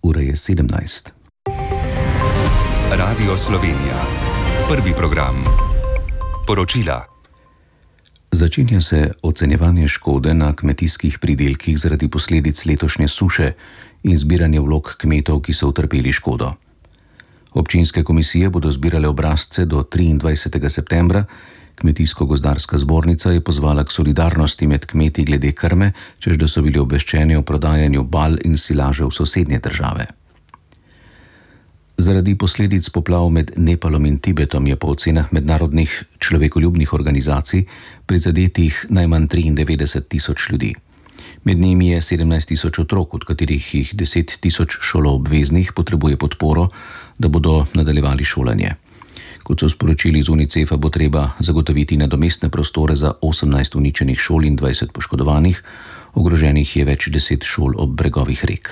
ura je 17. Radio Slovenija. Prvi program. Poročila. Začenja se ocenjevanje škode na kmetijskih pridelkih zaradi posledic letošnje suše in zbiranje vlog kmetov, ki so utrpeli škodo. Občinske komisije bodo zbirale obrazce do 23. septembra. Kmetijsko-gozdarska zbornica je pozvala k solidarnosti med kmeti glede krme, češ da so bili obveščeni o prodajanju bal in silaže v sosednje države. Zaradi posledic poplav med Nepalom in Tibetom je po ocenah mednarodnih človekoljubnih organizacij prizadetih najmanj 93.000 ljudi. Med njimi je 17.000 otrok, od katerih jih 10.000 šoloobveznih potrebuje podporo, da bodo nadaljevali šolanje. Kot so sporočili z UNICEF-a, bo treba zagotoviti nadomestne prostore za 18 uničenih šol in 20 poškodovanih, ogroženih je več 10 šol ob bregovih rek.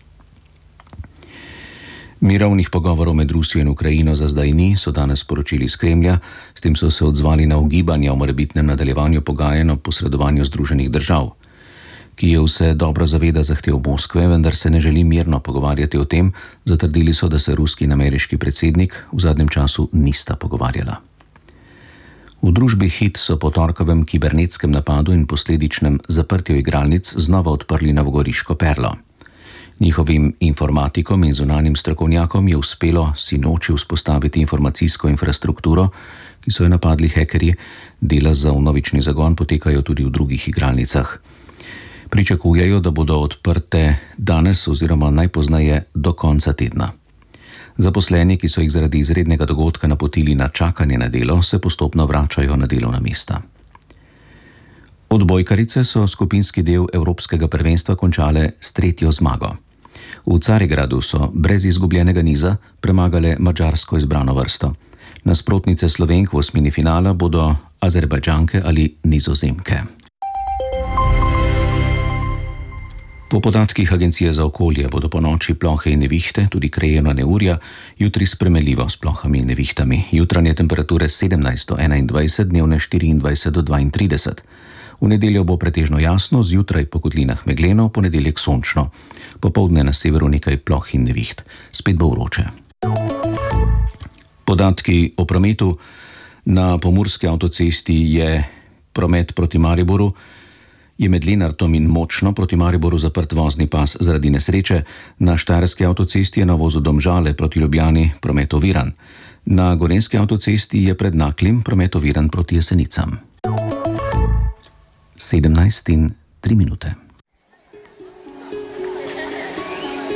Mirovnih pogovorov med Rusijo in Ukrajino za zdaj ni, so danes sporočili iz Kremlja, s tem so se odzvali na ugibanja o morebitnem nadaljevanju pogajanj o posredovanju Združenih držav. Kijev se dobro zaveda zahtev Moskve, vendar se ne želi mirno pogovarjati o tem, zatrdili so, da se ruski in ameriški predsednik v zadnjem času nista pogovarjala. V družbi Hit so po torkovem kibernetskem napadu in posledičnem zaprtju igralnic znova odprli novogoriško Perlo. Njihovim informatikom in zunanjim strokovnjakom je uspelo sinoči vzpostaviti informacijsko infrastrukturo, ki so jo napadli hekerji, dela za vnovični zagon potekajo tudi v drugih igralnicah. Pričakujejo, da bodo odprte danes oziroma najpozneje do konca tedna. Zaposleni, ki so jih zaradi izrednega dogodka napotili na čakanje na delo, se postopno vračajo na delovna mesta. Odbojkarice so skupinski del Evropskega prvenstva končale s 3. zmago. V Carigradu so brez izgubljenega niza premagale madžarsko izbrano vrsto. Nasprotnice Slovenk v osmini finala bodo Azerbajdžanke ali Nizozemke. Po podatkih Agencije za okolje bodo ponoči plohe in nevihte, tudi krajevna neurja, jutri spremenljivo s plohami in nevihtami. Jutranje temperature 17 do 21, dnevne 24 do 32. V nedeljo bo pretežno jasno, zjutraj po kotlinah megleno, v ponedeljek sončno. Popoldne na severu nekaj ploh in neviht. Spet bo vroče. Podatki o prometu. Na pomurski avtocesti je promet proti Mariboru, je med Lenartom in Močno proti Mariboru zaprt vozni pas zaradi nesreče. Na štajerski avtocesti je na vozu Domžale proti Ljubljani promet oviran. Na gorenjski avtocesti je pred Naklim promet oviran proti Jesenicam. 17:03